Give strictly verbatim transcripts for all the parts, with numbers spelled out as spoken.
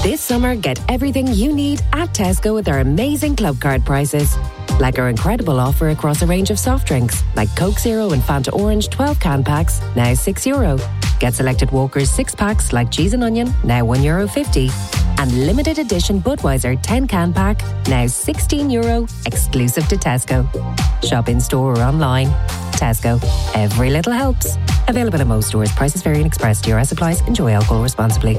This summer, get everything you need at Tesco with our amazing club card prices. Like our incredible offer across a range of soft drinks, like Coke Zero and Fanta Orange twelve can packs, now six euro. Get selected Walker's six packs like cheese and onion, now one euro fifty. And limited edition Budweiser ten can pack, now sixteen euro, exclusive to Tesco. Shop in store or online. Tesco. Every little helps. Available in most stores. Prices vary and express. D R S applies. Enjoy alcohol responsibly.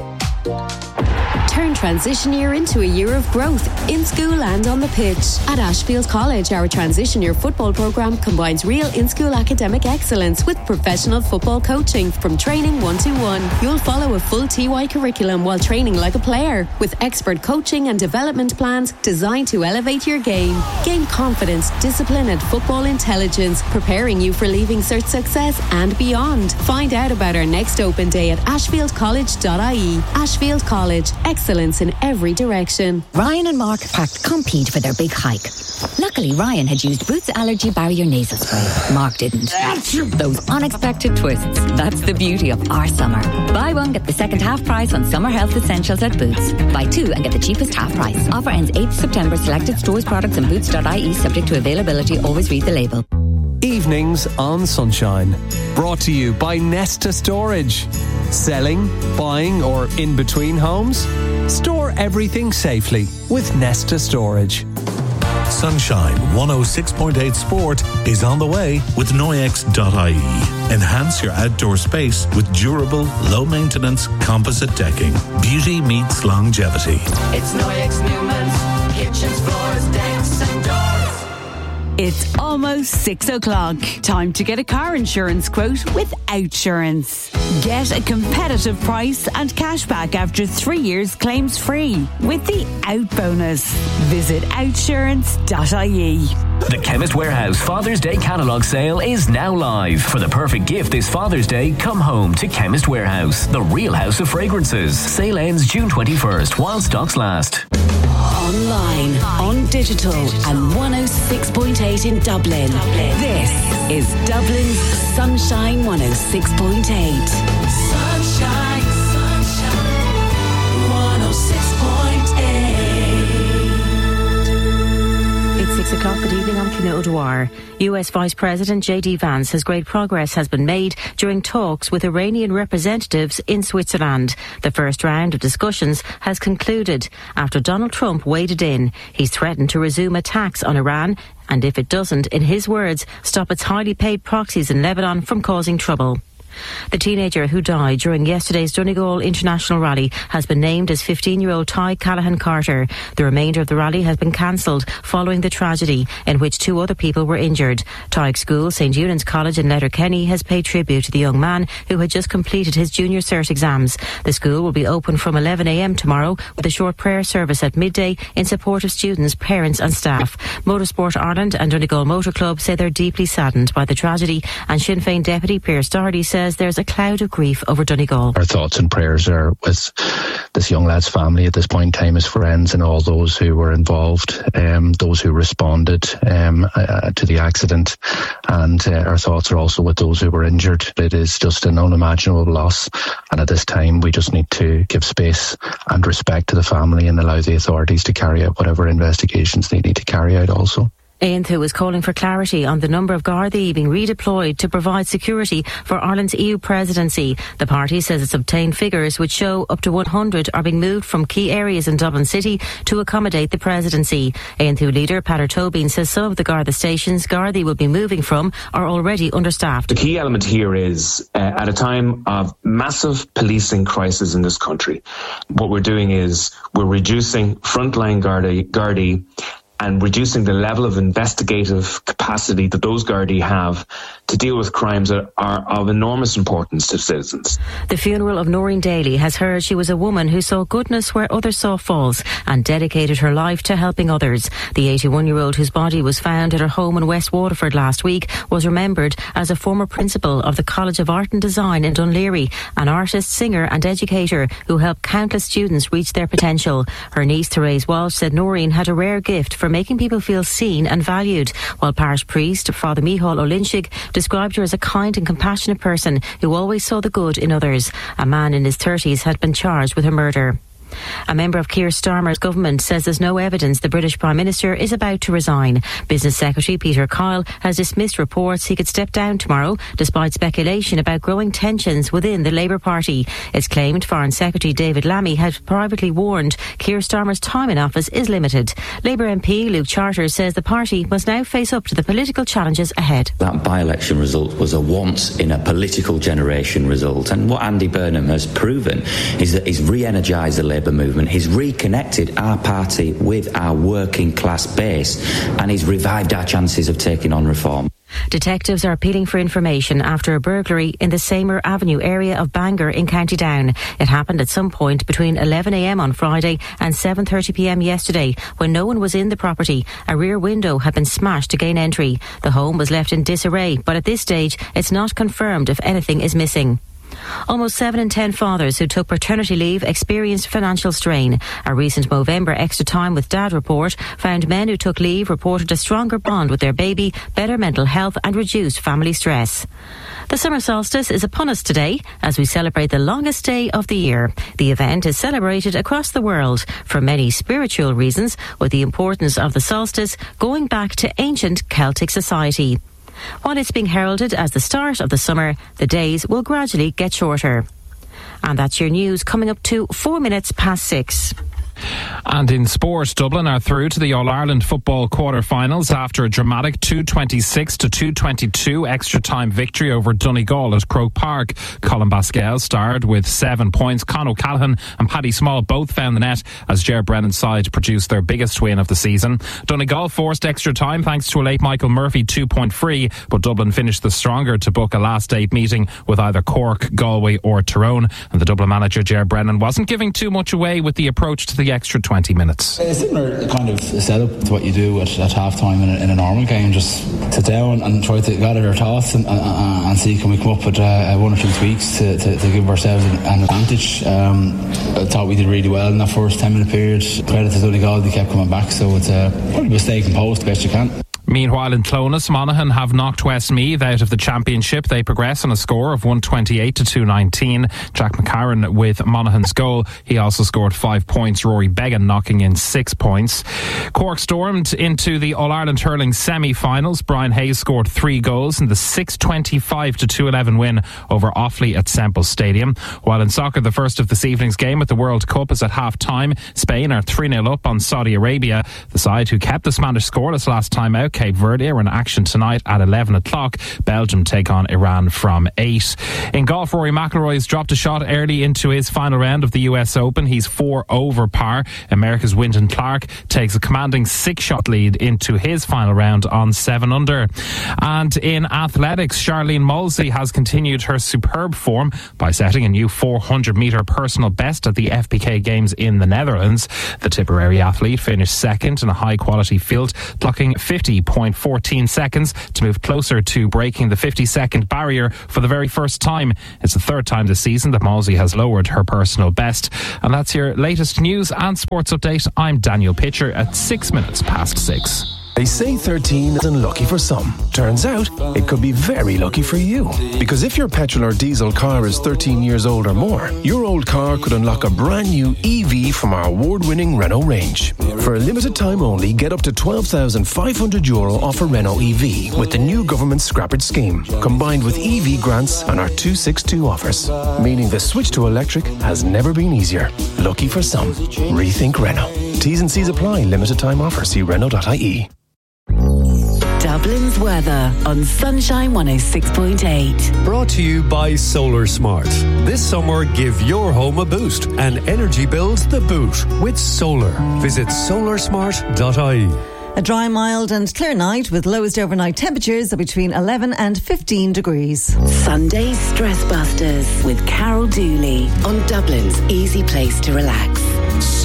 Turn transition year into a year of growth in school and on the pitch. At Ashfield College, our transition year football programme combines real in-school academic excellence with professional football coaching from training one-to-one. You'll follow a full T Y curriculum while training like a player, with expert coaching and development plans designed to elevate your game. Gain confidence, discipline and football intelligence, preparing you for leaving cert success and beyond. Find out about our next open day at ashfield college dot I E. Ashfield College, excellence in every direction. Ryan and Mark packed Compete for their big hike. Luckily, Ryan had used Boots Allergy Barrier Nasal Spray. Mark didn't. Those unexpected twists. That's the beauty of our summer. Buy one, get the second half price on summer health essentials at Boots. Buy two and get the cheapest half price. Offer ends eighth September. Selected stores, products and boots dot I E subject to availability. Always read the label. Evenings on Sunshine. Brought to you by Nesta Storage. Selling, buying or in between homes? Store everything safely with Nesta Storage. Sunshine one oh six point eight Sport is on the way with Noyex dot I E. Enhance your outdoor space with durable, low-maintenance composite decking. Beauty meets longevity. It's Noyex Newman's kitchens, floors, decks and doors. It's almost six o'clock. Time to get a car insurance quote with Outsurance. Get a competitive price and cashback after three years claims free with the Out Bonus. Visit outsurance dot I E. The Chemist Warehouse Father's Day catalogue sale is now live. For the perfect gift this Father's Day, come home to Chemist Warehouse, the real house of fragrances. Sale ends June twenty-first while stocks last. Online, on digital, and one oh six point eight in Dublin. Dublin. This is Dublin's Sunshine one oh six point eight. Sunshine, sunshine, one oh six point eight. It's six o'clock. Good evening. I'm Cina O'Dwyer. U S Vice President J D Vance says great progress has been made during talks with Iranian representatives in Switzerland. The first round of discussions has concluded after Donald Trump waded in. He's threatened to resume attacks on Iran and, if it doesn't, in his words, stop its highly paid proxies in Lebanon from causing trouble. The teenager who died during yesterday's Donegal International Rally has been named as fifteen-year-old Ty Callahan Carter. The remainder of the rally has been cancelled following the tragedy in which two other people were injured. Tyke School, St Eunan's College in Letterkenny has paid tribute to the young man who had just completed his junior cert exams. The school will be open from eleven a m tomorrow with a short prayer service at midday in support of students, parents and staff. Motorsport Ireland and Donegal Motor Club say they're deeply saddened by the tragedy, and Sinn Féin Deputy Pierce Doherty says there's a cloud of grief over Donegal. Our thoughts and prayers are with this young lad's family at this point in time, his friends and all those who were involved, um, those who responded um, uh, to the accident, and uh, our thoughts are also with those who were injured. It is just an unimaginable loss, and at this time we just need to give space and respect to the family and allow the authorities to carry out whatever investigations they need to carry out also. Aonthu is calling for clarity on the number of Gardaí being redeployed to provide security for Ireland's E U presidency. The party says it's obtained figures which show up to one hundred are being moved from key areas in Dublin City to accommodate the presidency. Aonthu leader Peadar Tobin says some of the Garda stations Gardaí will be moving from are already understaffed. The key element here is, uh, at a time of massive policing crisis in this country, what we're doing is we're reducing frontline Gardaí, Gardaí and reducing the level of investigative capacity that those Gardaí have to deal with crimes that are of enormous importance to citizens. The funeral of Noreen Daly has heard she was a woman who saw goodness where others saw faults and dedicated her life to helping others. The eighty-one-year-old whose body was found at her home in West Waterford last week was remembered as a former principal of the College of Art and Design in Dunleary, an artist, singer and educator who helped countless students reach their potential. Her niece Therese Walsh said Noreen had a rare gift for making people feel seen and valued, while parish priest Father Micheál O'Linshig described her as a kind and compassionate person who always saw the good in others. A man in his thirties had been charged with her murder. A member of Keir Starmer's government says there's no evidence the British Prime Minister is about to resign. Business Secretary Peter Kyle has dismissed reports he could step down tomorrow, despite speculation about growing tensions within the Labour Party. It's claimed Foreign Secretary David Lammy had privately warned Keir Starmer's time in office is limited. Labour M P Luke Charters says the party must now face up to the political challenges ahead. That by-election result was a once-in-a-political generation result, and what Andy Burnham has proven is that he's re-energised the Labour movement, he's reconnected our party with our working class base, and he's revived our chances of taking on reform. Detectives are appealing for information after a burglary in the Seymour Avenue area of Bangor in County Down. It happened at some point between eleven a m on Friday and seven thirty p m yesterday when no one was in the property. A rear window had been smashed to gain entry. The home was left in disarray, but at this stage it's not confirmed if anything is missing. Almost seven in ten fathers who took paternity leave experienced financial strain. A recent Movember Extra Time with Dad report found men who took leave reported a stronger bond with their baby, better mental health and reduced family stress. The summer solstice is upon us today as we celebrate the longest day of the year. The event is celebrated across the world for many spiritual reasons, with the importance of the solstice going back to ancient Celtic society. While it's being heralded as the start of the summer, the days will gradually get shorter. And that's your news coming up to four minutes past six. And in sport, Dublin are through to the All-Ireland football quarter-finals after a dramatic two twenty-six to two twenty-two extra-time victory over Donegal at Croke Park. Colin Basquel starred with seven points. Con O'Callaghan and Paddy Small both found the net as Ger Brennan's side produced their biggest win of the season. Donegal forced extra time thanks to a late Michael Murphy two-point free, but Dublin finished the stronger to book a last-eight meeting with either Cork, Galway or Tyrone. And the Dublin manager Ger Brennan wasn't giving too much away with the approach to the extra twenty minutes. A similar kind of setup to what you do at, at half time in a, in a normal game. Just sit down and try to gather our thoughts and, and, and see can we come up with uh, one or two tweaks to, to, to give ourselves an, an advantage. Um, I thought we did really well in that first ten minute period. Credit to Donegal, they kept coming back, so it's uh, probably mistake imposed the best you can. Meanwhile, in Clonus, Monaghan have knocked Westmeath out of the championship. They progress on a score of one twenty-eight to two nineteen. Jack McCarron with Monaghan's goal. He also scored five points. Rory Began knocking in six points. Cork stormed into the All-Ireland hurling semi-finals. Brian Hayes scored three goals in the six twenty-five to two eleven win over Offaly at Semple Stadium. While in soccer, the first of this evening's game at the World Cup is at half-time. Spain are three nil up on Saudi Arabia. The side who kept the Spanish scoreless last time out, Cape Verde, are in action tonight at eleven o'clock. Belgium take on Iran from eight. In golf, Rory McIlroy's dropped a shot early into his final round of the U S Open. He's four over par. America's Wyndham Clark takes a commanding six-shot lead into his final round on seven under. And in athletics, Charlene Mulsey has continued her superb form by setting a new four hundred metre personal best at the F P K Games in the Netherlands. The Tipperary athlete finished second in a high-quality field, clocking fifty point one four seconds to move closer to breaking the fifty second barrier for the very first time. It's the third time this season that Mulsey has lowered her personal best. And that's your latest news and sports update. I'm Daniel Pitcher at six minutes past six. They say thirteen is unlucky for some. Turns out, it could be very lucky for you. Because if your petrol or diesel car is thirteen years old or more, your old car could unlock a brand new E V from our award-winning Renault range. For a limited time only, get up to twelve thousand five hundred euro off a Renault E V with the new government scrappage scheme, combined with E V grants and our two sixty-two offers. Meaning the switch to electric has never been easier. Lucky for some. Rethink Renault. T's and C's apply. Limited time offer. See Renault dot I E. Dublin's weather on Sunshine one oh six point eight. Brought to you by Solar Smart. This summer, give your home a boost and energy bills the boot with solar. Visit solar smart dot I E. A dry, mild and clear night with lowest overnight temperatures of between eleven and fifteen degrees. Sunday Stress Busters with Carol Dooley on Dublin's easy place to relax.